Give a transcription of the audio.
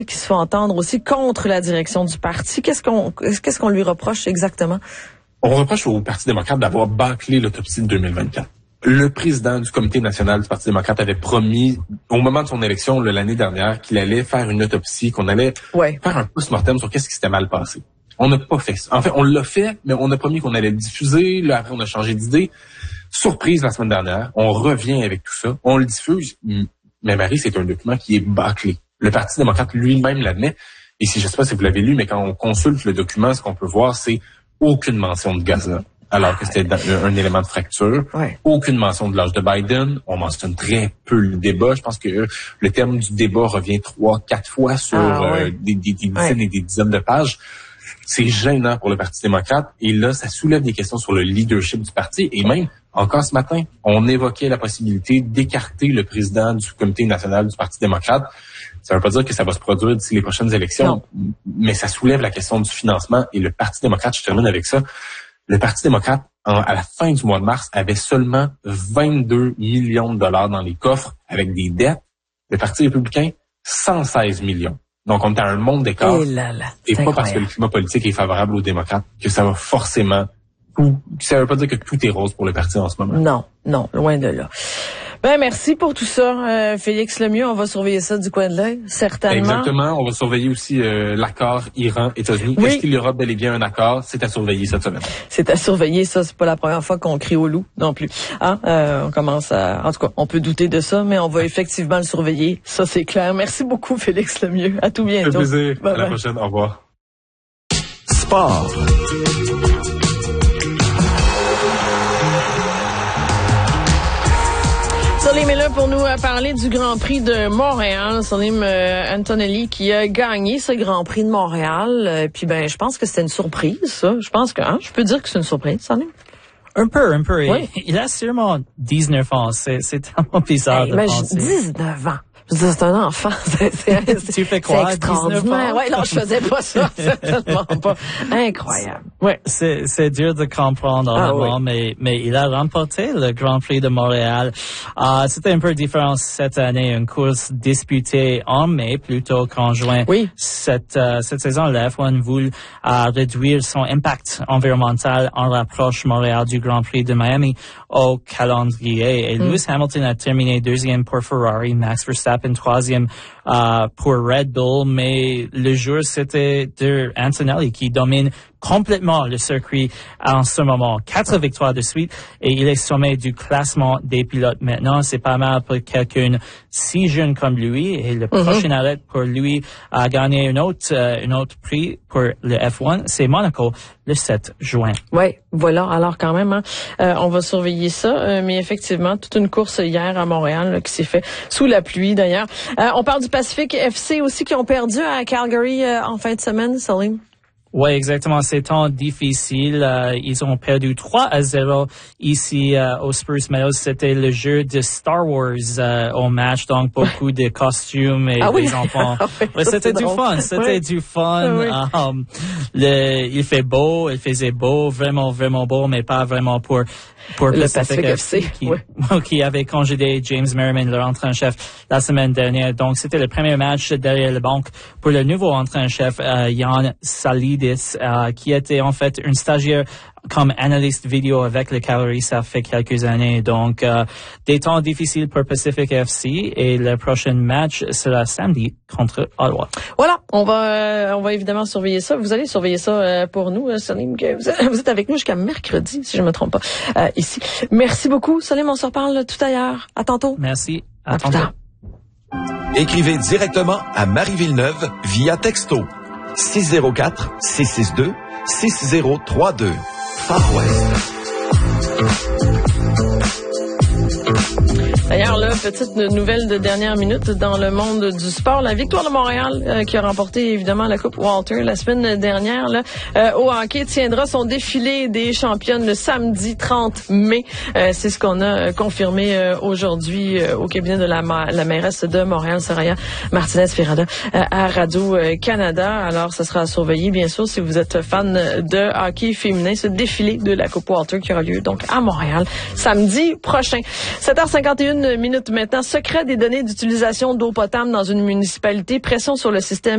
qui se fait entendre aussi contre la direction du parti. Qu'est-ce qu'on lui reproche exactement? On reproche au Parti démocrate d'avoir bâclé l'autopsie de 2024. Le président du Comité national du Parti démocrate avait promis, au moment de son élection l'année dernière, qu'il allait faire une autopsie, qu'on allait faire un post-mortem sur qu'est-ce qui s'était mal passé. On n'a pas fait ça. En fait, on l'a fait, mais on a promis qu'on allait le diffuser. Là, après, on a changé d'idée. Surprise la semaine dernière. On revient avec tout ça. On le diffuse. Mais Marie, c'est un document qui est bâclé. Le Parti démocrate lui-même l'admet. Et si, je sais pas si vous l'avez lu, mais quand on consulte le document, ce qu'on peut voir, c'est aucune mention de Gaza, alors que c'était un élément de fracture. Aucune mention de l'âge de Biden. On mentionne très peu le débat. Je pense que le terme du débat revient 3-4 fois sur des dizaines et des dizaines de pages. C'est gênant pour le Parti démocrate. Et là, ça soulève des questions sur le leadership du parti. Et même, encore ce matin, on évoquait la possibilité d'écarter le président du Comité national du Parti démocrate. Ça ne veut pas dire que ça va se produire d'ici les prochaines élections, mais ça soulève la question du financement. Et le Parti démocrate, je termine avec ça, le Parti démocrate, à la fin du mois de mars, avait seulement 22 millions de dollars dans les coffres avec des dettes. Le Parti républicain, 116 millions. Donc, on est à un monde d'écart. Et pas parce que le climat politique est favorable aux démocrates que ça va forcément ça veut pas dire que tout est rose pour le parti en ce moment. Non, loin de là. Ben, merci pour tout ça, Félix Lemieux. On va surveiller ça du coin de l'œil, certainement. Exactement. On va surveiller aussi l'accord Iran-États-Unis. Est-ce qu'il y aura bel et bien un accord? C'est à surveiller cette semaine. C'est à surveiller, ça. C'est pas la première fois qu'on crie au loup non plus. On commence en tout cas, on peut douter de ça, mais on va effectivement le surveiller. Ça, c'est clair. Merci beaucoup, Félix Lemieux. À tout bientôt. Ça fait plaisir. À la prochaine. Au revoir. Sport. Salim est là pour nous parler du Grand Prix de Montréal. Salim Antonelli qui a gagné ce Grand Prix de Montréal. Puis je pense que c'était une surprise, ça. Je pense que je peux dire que c'est une surprise, Salim. Un peu. Oui. Il a sûrement 19 ans. C'est tellement bizarre de penser. 19 ans. C'est un enfant. Tu fais quoi? C'est extraordinaire. Ouais, non, je faisais pas ça. Certainement pas. Incroyable. Ouais. C'est dur de comprendre, honnêtement, mais il a remporté le Grand Prix de Montréal. C'était un peu différent cette année, une course disputée en mai plutôt qu'en juin. Oui. Cette saison, la F1 voulait réduire son impact environnemental en rapproche Montréal du Grand Prix de Miami au calendrier. Et Lewis Hamilton a terminé deuxième pour Ferrari, Max Verstappen troisième pour Red Bull, mais le jour c'était de Antonelli qui domine complètement le circuit en ce moment. 4 victoires de suite et il est sommet du classement des pilotes maintenant. C'est pas mal pour quelqu'un si jeune comme lui et le prochain arrêt pour lui à gagner un autre prix pour le F1, c'est Monaco le 7 juin. Oui, voilà. Alors quand même, on va surveiller ça. Mais effectivement, toute une course hier à Montréal là, qui s'est fait sous la pluie d'ailleurs. On parle du Pacific FC aussi qui ont perdu à Calgary en fin de semaine, Salim. Oui, exactement. C'est temps difficile. Ils ont perdu 3-0 ici au Spruce Meadows. C'était le jeu de Star Wars au match, donc beaucoup de costumes et des enfants. C'était du fun. C'était du fun. Il faisait beau, vraiment, vraiment beau, mais pas vraiment pour le Pacific FC qui avait congédié James Merriman, leur entraîneur-chef, la semaine dernière. Donc, c'était le premier match derrière le banc pour le nouveau entraîneur-chef, Jan Salidis, qui était en fait un stagiaire comme analyste vidéo avec le Cavalry, ça fait quelques années. Donc, des temps difficiles pour Pacific FC et le prochain match sera samedi contre Ottawa. Voilà, on va évidemment surveiller ça. Vous allez surveiller ça pour nous, Salim. Vous êtes avec nous jusqu'à mercredi, si je me trompe pas, ici. Merci beaucoup, Salim. On se reparle tout à l'heure. À tantôt. Merci. À tantôt. Écrivez directement à Marie Villeneuve via texto 604-662-6032. Far West. D'ailleurs, là, petite nouvelle de dernière minute dans le monde du sport. La victoire de Montréal qui a remporté évidemment la Coupe Walter la semaine dernière là, au hockey tiendra son défilé des championnes le samedi 30 mai. C'est ce qu'on a confirmé aujourd'hui au cabinet de la mairesse de Montréal, Soraya Martinez-Ferrada, à Radio-Canada. Alors, ça sera à surveiller, bien sûr, si vous êtes fan de hockey féminin, ce défilé de la Coupe Walter qui aura lieu donc à Montréal samedi prochain. 7h51 minutes maintenant. Secret des données d'utilisation d'eau potable dans une municipalité. Pression sur le système